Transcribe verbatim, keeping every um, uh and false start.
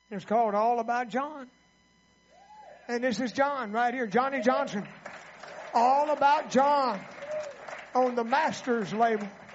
It's called All About John. And this is John right here, Johnny Johnson. All About John on the Master's label.